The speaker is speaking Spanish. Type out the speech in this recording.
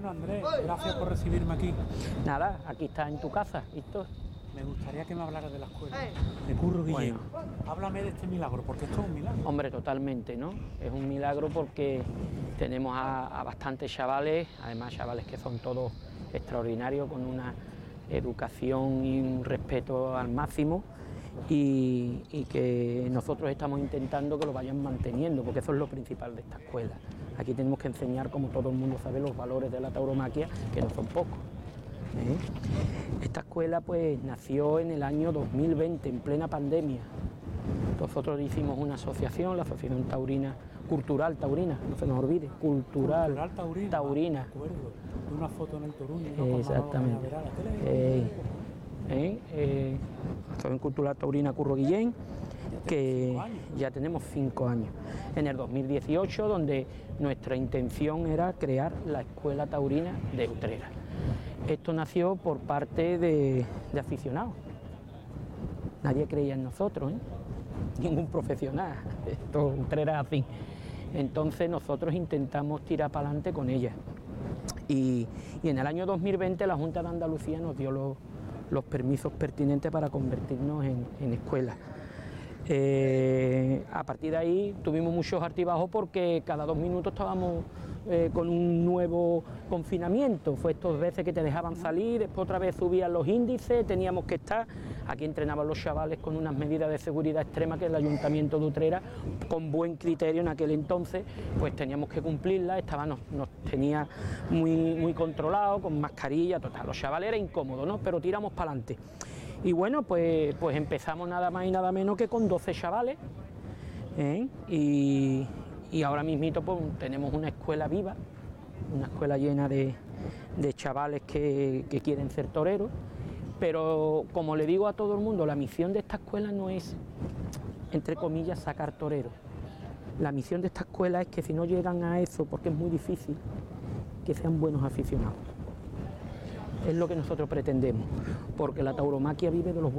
Bueno, Andrés, gracias por recibirme aquí. Nada, aquí está en tu casa, Víctor. Me gustaría que me hablaras de la escuela, de Curro Guillén. Bueno. Háblame de este milagro, porque esto es un milagro. Hombre, totalmente, ¿no? Es un milagro porque tenemos a bastantes chavales, además chavales que son todos extraordinarios, con una educación y un respeto al máximo, y que nosotros estamos intentando que lo vayan manteniendo, porque eso es lo principal de esta escuela. Aquí tenemos que enseñar, como todo el mundo sabe, los valores de la tauromaquia, que no son pocos. Esta escuela pues nació en el año 2020, en plena pandemia. Nosotros hicimos una asociación, la Asociación Taurina, Cultural Taurina, no se nos olvide, Cultural Taurina. Me acuerdo de una foto en el Toruño, ¿no? Exactamente. Asociación Cultural Taurina Curro Guillén, que ya tenemos 5 años. En el 2018, donde nuestra intención era crear la Escuela Taurina de Utrera. Esto nació por parte de aficionados. Nadie creía en nosotros, ningún profesional. Esto Utrera es así. Entonces nosotros intentamos tirar para adelante con ella. Y en el año 2020 la Junta de Andalucía nos dio los permisos pertinentes para convertirnos en escuela. A partir de ahí tuvimos muchos altibajos porque cada 2 minutos estábamos con un nuevo confinamiento. Fue estas veces que te dejaban salir, después otra vez subían los índices, teníamos que estar. Aquí entrenaban los chavales con unas medidas de seguridad extrema que el Ayuntamiento de Utrera, con buen criterio en aquel entonces, pues teníamos que cumplirlas. Nos tenía muy controlados, con mascarilla, total. Los chavales era incómodo, ¿no? Pero tiramos para adelante. Y bueno, pues empezamos nada más y nada menos que con 12 chavales, y ahora mismito pues tenemos una escuela viva, una escuela llena de chavales que quieren ser toreros, pero como le digo a todo el mundo, la misión de esta escuela no es, entre comillas, sacar toreros. La misión de esta escuela es que si no llegan a eso, porque es muy difícil, que sean buenos aficionados. Es lo que nosotros pretendemos, porque la tauromaquia vive de los buenos